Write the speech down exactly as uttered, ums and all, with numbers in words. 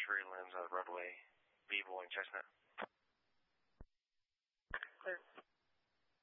rear limbs on the roadway. B. Boeing Chestnut.